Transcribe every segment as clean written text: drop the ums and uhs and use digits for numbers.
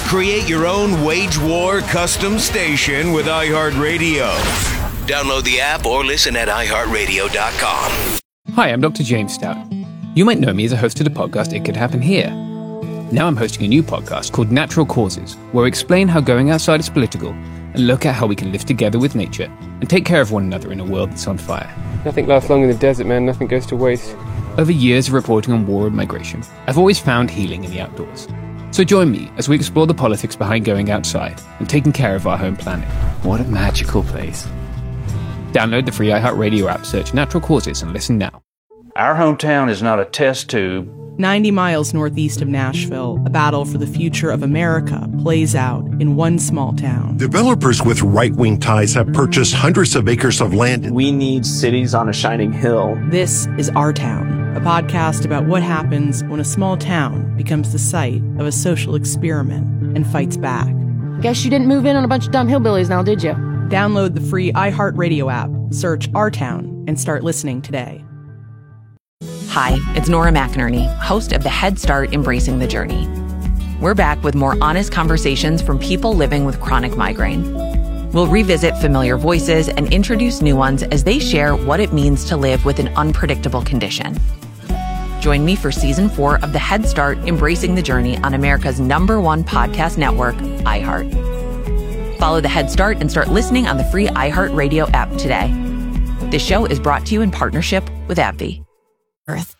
Create your own wage war custom station with iHeartRadio. Download the app or listen at iHeartRadio.com. Hi, I'm Dr. James Stout. You might know me as a host of the podcast It Could Happen Here. Now I'm hosting a new podcast called Natural Causes, where we explain how going outside is political and look at how we can live together with nature and take care of one another in a world that's on fire. Nothing lasts long in the desert, man. Nothing goes to waste. Over years of reporting on war and migration, I've always found healing in the outdoors. So join me as we explore the politics behind going outside and taking care of our home planet. What a magical place. Download the free iHeartRadio app, search Natural Causes, and listen now. Our hometown is not a test tube. 90 miles northeast of Nashville, a battle for the future of America plays out in one small town. Developers with right-wing ties have purchased hundreds of acres of land. We need cities on a shining hill. This is Our Town, a podcast about what happens when a small town becomes the site of a social experiment and fights back. Guess you didn't move in on a bunch of dumb hillbillies now, did you? Download the free iHeartRadio app, search Our Town, and start listening today. Hi, it's Nora McInerney, host of the Head Start Embracing the Journey. We're back with more honest conversations from people living with chronic migraine. We'll revisit familiar voices and introduce new ones as they share what it means to live with an unpredictable condition. Join me for Season 4 of the Head Start Embracing the Journey on America's #1 podcast network, iHeart. Follow the Head Start and start listening on the free iHeartRadio app today. This show is brought to you in partnership with AbbVie. Earth.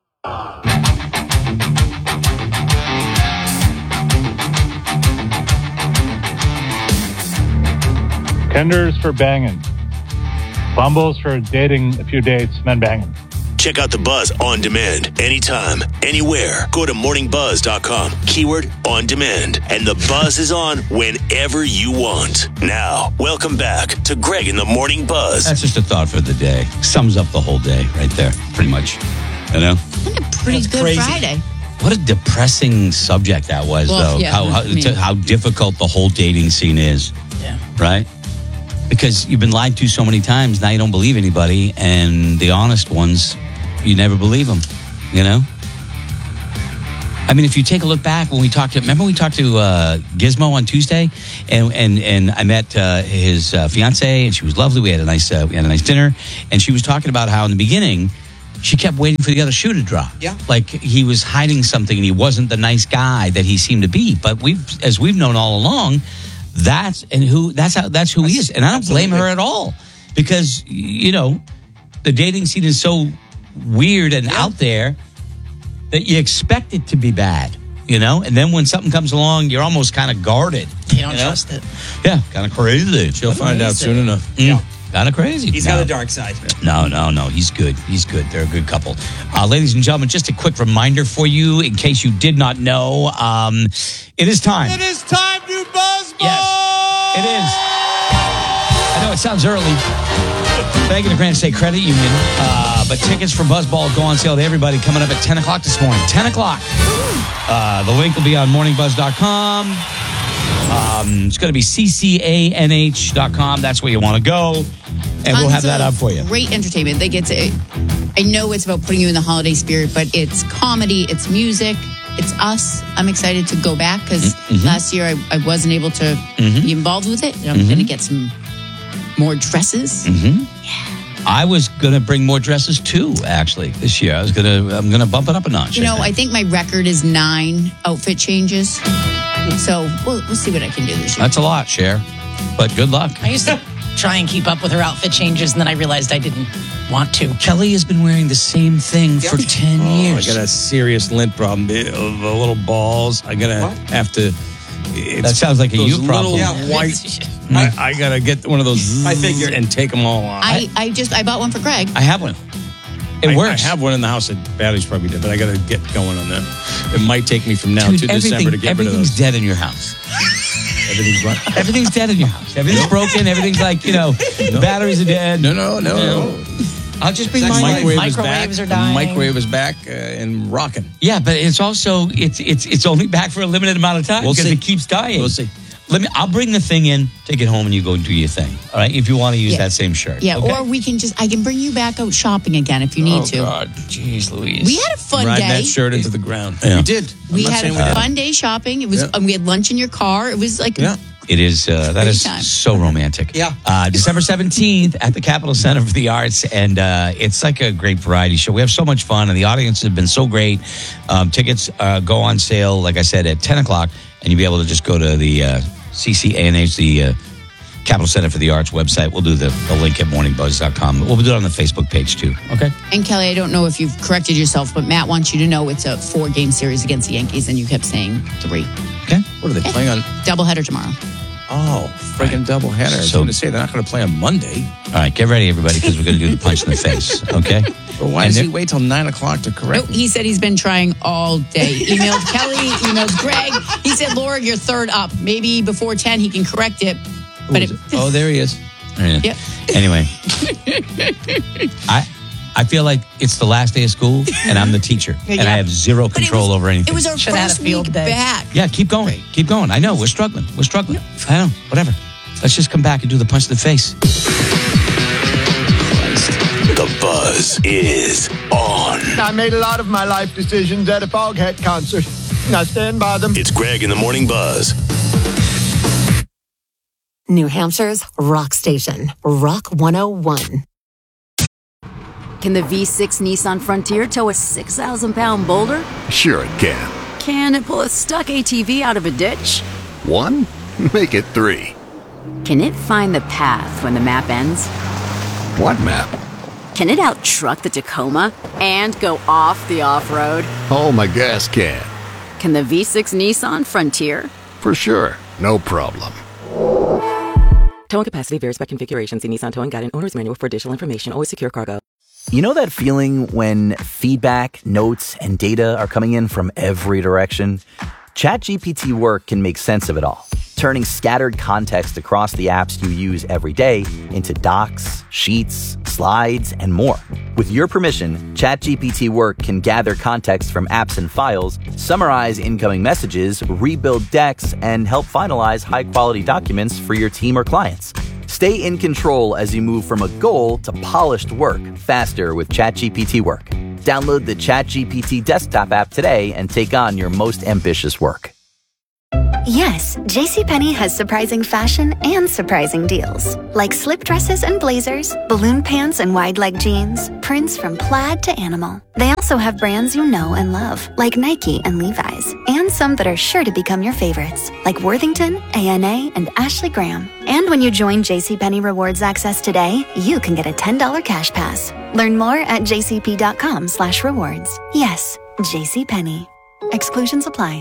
Kenders for banging. Bumbles for dating a few dates, men banging. Check out The Buzz on demand, anytime, anywhere. Go to morningbuzz.com, keyword on demand, and The Buzz is on whenever you want. Now, welcome back to Greg in the Morning Buzz. That's just a thought for the day. Sums up the whole day right there, pretty much. You know? And a pretty good crazy. Friday. What a depressing subject that was, though. Yeah, How difficult the whole dating scene is. Yeah. Right? Because you've been lied to so many times, now you don't believe anybody, and the honest ones, you never believe them, you know? I mean, if you take a look back when we talked to Gizmo on Tuesday, and I met his fiance, and she was lovely. We had a nice dinner, and she was talking about how in the beginning she kept waiting for the other shoe to drop. Yeah, like he was hiding something, and he wasn't the nice guy that he seemed to be. But as we've known all along, that's who he is, and I don't blame her at all, because you know the dating scene is so weird and out there that you expect it to be bad, you know? And then when something comes along, you're almost kind of guarded. You don't trust it. Yeah, kind of crazy. She'll find out soon enough. Yeah. Kind of crazy. He's got a dark side. No. He's good. They're a good couple. Ladies and gentlemen, just a quick reminder for you, in case you did not know, it is time. It is time to Buzz Ball! Yes, it is. I know it sounds early. Thank you to Granite State Credit Union. But tickets for Buzzball go on sale to everybody coming up at 10 o'clock this morning. 10 o'clock. The link will be on morningbuzz.com. It's going to be ccanh.com. That's where you want to go. And we'll have that up for you. Great entertainment. I know it's about putting you in the holiday spirit, but it's comedy, it's music, it's us. I'm excited to go back because last year I wasn't able to be involved with it. And I'm going to get some more dresses. Yeah. I was going to bring more dresses too, actually, this year. I'm going to bump it up a notch. You know, I think my record is 9 outfit changes. So we'll see what I can do this year. That's a lot, Cher. But good luck. I used to try and keep up with her outfit changes, and then I realized I didn't want to. Kelly has been wearing the same thing for 10 years. I got a serious lint problem. The little balls. I'm going to have to... That sounds like a you problem. White. I got to get one of those and take them all off. I bought one for Greg. I have one. It works. I have one in the house that Battery's probably dead, but I got to get going on that. It might take me from now to December to get rid of those. Everything's dead in your house. Everything's dead in your house. Everything's broken. Everything's like, batteries are dead. No. I'll just bring my microwaves are dying. Microwave is back and rocking. Yeah, but it's also it's only back for a limited amount of time because it keeps dying. We'll see. I'll bring the thing in, take it home, and you go do your thing. All right? If you want to use that same shirt. Yeah, okay? or I can bring you back out shopping again if you need to. Oh, God. Jeez, Louise. We had a fun Ride day. that shirt into the ground. Yeah. We did. We had a fun day shopping. It was. We had lunch in your car. It was like... It is, that is so romantic. Yeah. December 17th at the Capitol Center for the Arts, and it's like a great variety show. We have so much fun, and the audience has been so great. Tickets go on sale, like I said, at 10 o'clock, and you'll be able to just go to the CCANH, the Capitol Center for the Arts website. We'll do the link at morningbuzz.com. We'll do it on the Facebook page, too. Okay? And Kelly, I don't know if you've corrected yourself, but Matt wants you to know it's a 4-game series against the Yankees, and you kept saying 3. Okay. What are they playing on? Doubleheader tomorrow. Oh, freaking doubleheader. I was going to say they're not going to play on Monday. All right, get ready, everybody, because we're going to do the punch in the face, okay? But why does he wait till 9 o'clock to correct? Nope, he said he's been trying all day. Emailed Kelly, emailed Greg. He said, Laura, you're third up. Maybe before 10 he can correct it. But oh, there he is. Yeah. Yep. Anyway, I feel like it's the last day of school, and I'm the teacher, and I have zero control over anything. It was our first week back. Yeah, keep going. Keep going. I know, we're struggling. I know, whatever. Let's just come back and do the punch in the face. The buzz is on. I made a lot of my life decisions at a Foghat concert. I stand by them. It's Greg in the Morning Buzz. New Hampshire's rock station, Rock 101. Can the V6 Nissan Frontier tow a 6,000-pound boulder? Sure it can. Can it pull a stuck ATV out of a ditch? 1? Make it 3. Can it find the path when the map ends? What map? Can it out-truck the Tacoma and go off the off-road? Oh, my gas can. Can the V6 Nissan Frontier? For sure. No problem. Towing capacity varies by configuration. See Nissan Towing Guide and Owner's Manual for additional information. Always secure cargo. You know that feeling when feedback, notes, and data are coming in from every direction? ChatGPT Work can make sense of it all, turning scattered context across the apps you use every day into docs, sheets, slides, and more. With your permission, ChatGPT Work can gather context from apps and files, summarize incoming messages, rebuild decks, and help finalize high-quality documents for your team or clients. Stay in control as you move from a goal to polished work faster with ChatGPT Work. Download the ChatGPT desktop app today and take on your most ambitious work. Yes, JCPenney has surprising fashion and surprising deals. Like slip dresses and blazers, balloon pants and wide leg jeans, prints from plaid to animal. They also have brands you know and love, like Nike and Levi's, and some that are sure to become your favorites, like Worthington, ANA, and Ashley Graham. And when you join JCPenney Rewards Access today, you can get a $10 cash pass. Learn more at jcp.com/rewards. Yes, JCPenney. Exclusions apply.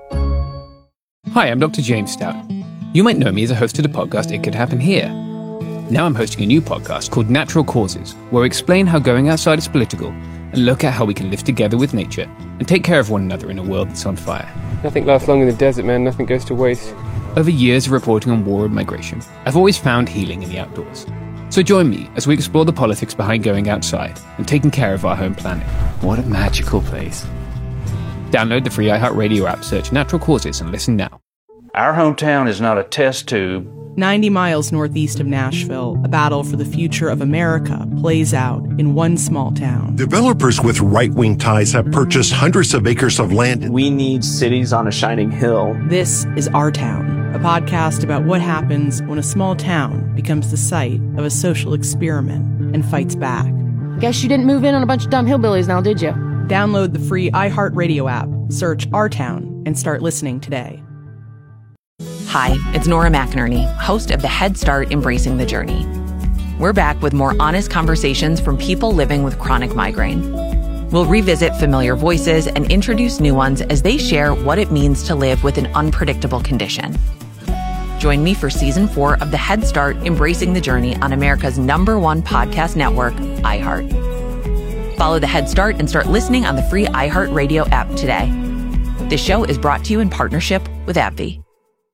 Hi, I'm Dr. James Stout. You might know me as a host of the podcast It Could Happen Here. Now I'm hosting a new podcast called Natural Causes, where we explain how going outside is political and look at how we can live together with nature and take care of one another in a world that's on fire. Nothing lasts long in the desert, man. Nothing goes to waste. Over years of reporting on war and migration, I've always found healing in the outdoors. So join me as we explore the politics behind going outside and taking care of our home planet. What a magical place. Download the free iHeartRadio app, search Natural Causes, and listen now. Our hometown is not a test tube. 90 miles northeast of Nashville, a battle for the future of America plays out in one small town. Developers with right-wing ties have purchased hundreds of acres of land. We need cities on a shining hill. This is Our Town, a podcast about what happens when a small town becomes the site of a social experiment and fights back. Guess you didn't move in on a bunch of dumb hillbillies now, did you? Download the free iHeartRadio app, search Our Town, and start listening today. Hi, it's Nora McInerney, host of the Head Start Embracing the Journey. We're back with more honest conversations from people living with chronic migraine. We'll revisit familiar voices and introduce new ones as they share what it means to live with an unpredictable condition. Join me for Season 4 of the Head Start Embracing the Journey on America's #1 podcast network, iHeart. Follow the Head Start and start listening on the free iHeartRadio app today. This show is brought to you in partnership with AbbVie.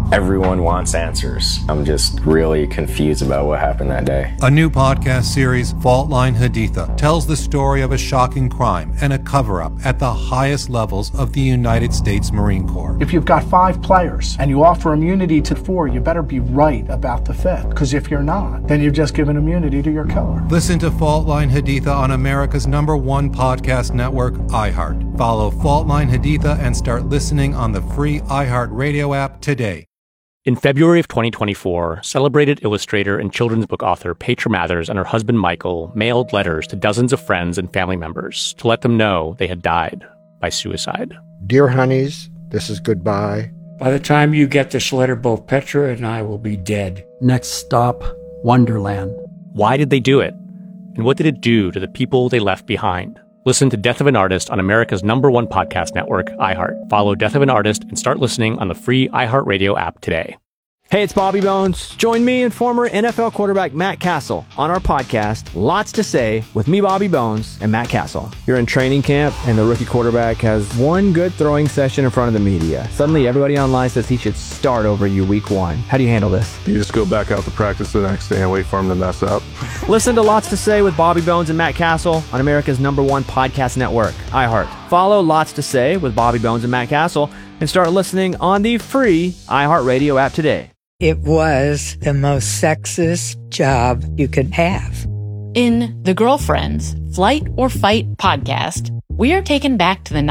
Everyone wants answers. I'm just really confused about what happened that day. A new podcast series, Fault Line Haditha, tells the story of a shocking crime and a cover-up at the highest levels of the United States Marine Corps. If you've got 5 players and you offer immunity to 4, you better be right about the 5th. Because if you're not, then you've just given immunity to your killer. Listen to Fault Line Haditha on America's #1 podcast network, iHeart. Follow Fault Line Haditha and start listening on the free iHeart Radio app today. In February of 2024, celebrated illustrator and children's book author Petra Mathers and her husband Michael mailed letters to dozens of friends and family members to let them know they had died by suicide. Dear honeys, this is goodbye. By the time you get this letter, both Petra and I will be dead. Next stop, Wonderland. Why did they do it? And what did it do to the people they left behind? Listen to Death of an Artist on America's #1 podcast network, iHeart. Follow Death of an Artist and start listening on the free iHeartRadio app today. Hey, it's Bobby Bones. Join me and former NFL quarterback Matt Castle on our podcast, Lots to Say, with me, Bobby Bones, and Matt Castle. You're in training camp, and the rookie quarterback has one good throwing session in front of the media. Suddenly, everybody online says he should start over you week 1. How do you handle this? You just go back out to practice the next day and wait for him to mess up. Listen to Lots to Say with Bobby Bones and Matt Castle on America's #1 podcast network, iHeart. Follow Lots to Say with Bobby Bones and Matt Castle and start listening on the free iHeartRadio app today. It was the most sexist job you could have. In The Girlfriends, Flight or Fight podcast, we are taken back to the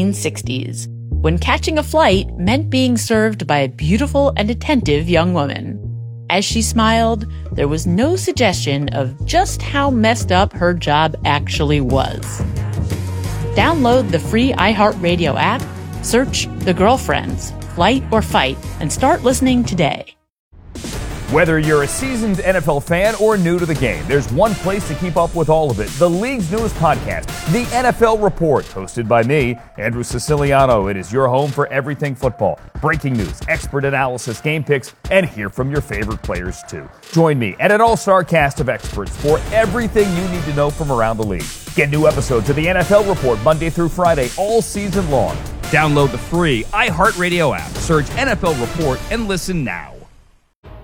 1960s, when catching a flight meant being served by a beautiful and attentive young woman. As she smiled, there was no suggestion of just how messed up her job actually was. Download the free iHeartRadio app, search The Girlfriends, Flight or Fight, and start listening today. Whether you're a seasoned NFL fan or new to the game, there's one place to keep up with all of it. The league's newest podcast, The NFL Report, hosted by me, Andrew Siciliano. It is your home for everything football. Breaking news, expert analysis, game picks, and hear from your favorite players too. Join me and an all-star cast of experts for everything you need to know from around the league. Get new episodes of The NFL Report Monday through Friday all season long. Download the free iHeartRadio app, search NFL Report, and listen now.